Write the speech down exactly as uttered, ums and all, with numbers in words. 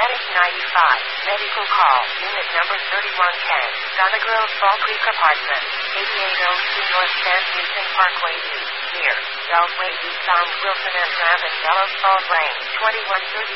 Medic ninety-five, medical call, unit number thirty-one ten, Donna Grove, Fall Creek Apartment, eighty-eight oh two North San Newton Parkway East, near Beltway East on Wilson and Graham and Bellows Falls Lane, twenty-one thirty.